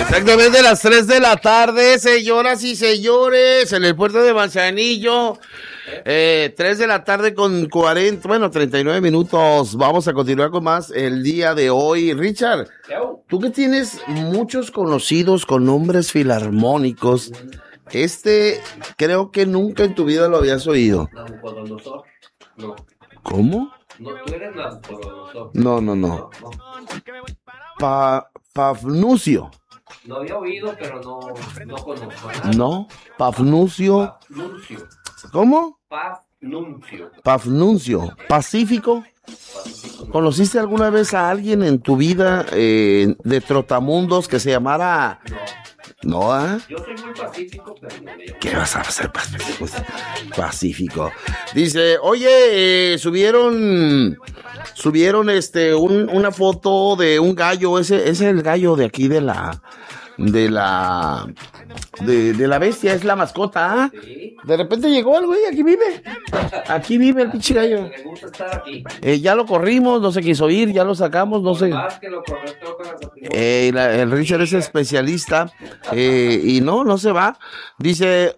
Exactamente las 3 de la tarde, señoras y señores, en el puerto de Manzanillo. 3 de la tarde con 39 minutos. Vamos a continuar con más el día de hoy. Richard, tú que tienes muchos conocidos con nombres filarmónicos, creo que nunca en tu vida lo habías oído. Nabucodonosor. No. ¿Cómo? No, tú eres Nabucodonosor. No. Pafnucio. Lo había oído, pero no conozco. No, Pafnucio. Pafnuncio. ¿Cómo? Pafnuncio. Pafnuncio. Pacífico. ¿Conociste alguna vez a alguien en tu vida de Trotamundos que se llamara... No, ¿eh? Yo soy muy pacífico, pero no me llamo. ¿Qué vas a hacer pacífico? Pacífico. Dice, oye, subieron una foto de un gallo, ese es el gallo de aquí de la bestia, es la mascota, ¿ah? Sí. De repente llegó el güey, aquí vive el pinche gallo. Me gusta estar aquí. Ya lo corrimos, no se quiso ir, ya lo sacamos, no sé. Más que lo correcto con las opiniones. El Richard es especialista y no se va. Dice,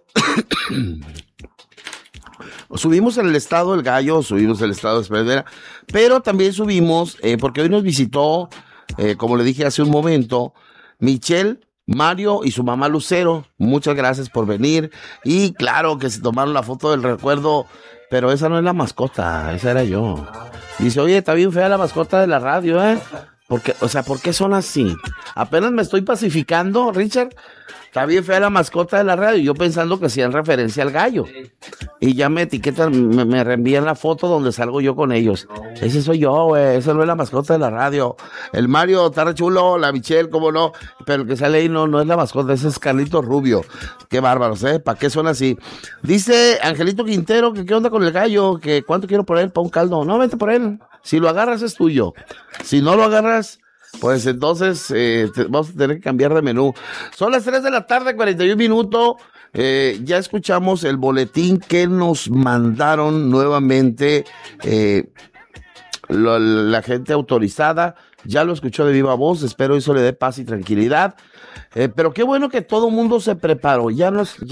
subimos el estado del gallo, subimos el estado de Espera, pero también subimos, porque hoy nos visitó, como le dije hace un momento, Michelle, Mario y su mamá Lucero. Muchas gracias por venir. Y claro que se tomaron la foto del recuerdo, pero esa no es la mascota, esa era yo. Dice, oye, está bien fea la mascota de la radio, ¿eh? Porque, ¿por qué son así? Apenas me estoy pacificando, Richard. Está bien fea la mascota de la radio. Yo pensando que hacían referencia al gallo. Y ya me etiquetan, me reenvían la foto donde salgo yo con ellos. Ese soy yo, güey. Esa no es la mascota de la radio. El Mario está re chulo, la Michelle, cómo no. Pero el que sale ahí no es la mascota, ese es Carlitos Rubio. Qué bárbaros, ¿eh? ¿Para qué son así? Dice Angelito Quintero que qué onda con el gallo, que cuánto quiero por él para un caldo. No, vente por él. Si lo agarras es tuyo. Si no lo agarras... Pues entonces vamos a tener que cambiar de menú. Son las 3 de la tarde, 41 minutos. Ya escuchamos el boletín que nos mandaron nuevamente la gente autorizada. Ya lo escuchó de viva voz. Espero eso le dé paz y tranquilidad. Pero qué bueno que todo mundo se preparó. Ya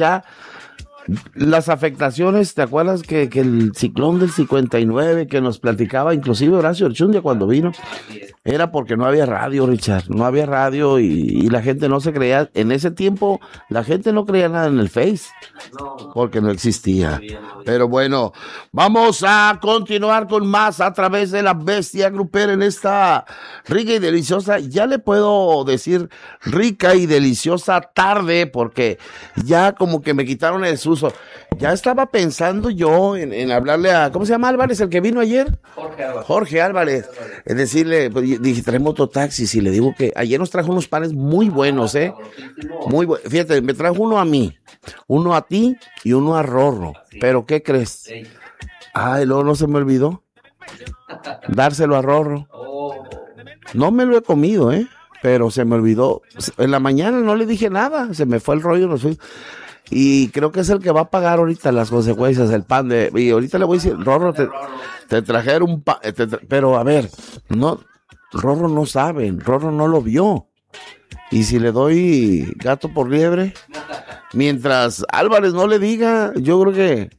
las afectaciones, ¿te acuerdas que el ciclón del 59 que nos platicaba inclusive Horacio Orchundia cuando vino? Era porque no había radio, Richard, no había radio y la gente no se creía, en ese tiempo la gente no creía nada en el Face, porque no existía. Pero bueno, vamos a continuar con más a través de la bestia grupera en esta rica y deliciosa, ya le puedo decir rica y deliciosa tarde, porque ya como que me quitaron el susto. Ya estaba pensando yo en hablarle a, ¿cómo se llama Álvarez, el que vino ayer? Jorge Álvarez. Es decirle, pues, dije, trae mototaxis y le digo que ayer nos trajo unos panes muy buenos, muy buenos. Fíjate, me trajo uno a mí, uno a ti y uno a Rorro. Pero ¿qué crees? Y luego no se me olvidó dárselo a Rorro. No me lo he comido, pero se me olvidó. En la mañana no le dije nada, se me fue el rollo, nos fuimos. Y creo que es el que va a pagar ahorita las consecuencias del pan y ahorita le voy a decir, Rorro, te trajeron un pan, pero a ver, no, Rorro no sabe, Rorro no lo vio. Y si le doy gato por liebre, mientras Álvarez no le diga, yo creo que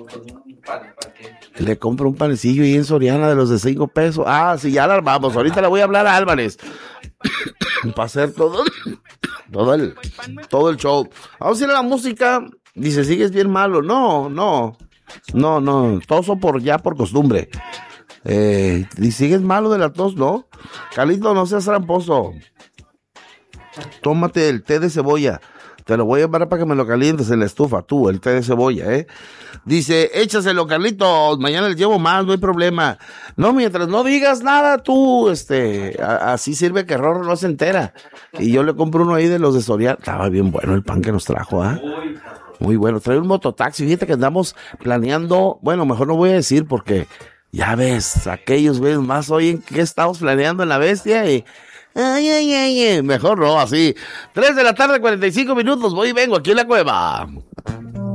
le compro un panecillo ahí en Soriana de los de 5 pesos. Sí, ya la armamos, ahorita le voy a hablar a Álvarez para hacer todo el show. Vamos a ir a la música. Dice, sigues bien malo. No, toso por costumbre. Y sigues malo de la tos, ¿no? Carlito, no seas tramposo. Tómate el té de cebolla. Te lo voy a llevar para que me lo calientes en la estufa, tú, el té de cebolla, Dice, échaselo, Carlitos, mañana les llevo más, no hay problema. No, mientras no digas nada, tú, así sirve que Rorro no se entera. Y yo le compro uno ahí de los de Soriana. Estaba bien bueno el pan que nos trajo, Muy bueno. Trae un mototaxi, fíjate que andamos planeando, bueno, mejor no voy a decir porque, ya ves, aquellos ves más hoy en qué estamos planeando en la bestia y... Mejor no, así. 3 de la tarde, 45 minutos, voy y vengo aquí en la cueva.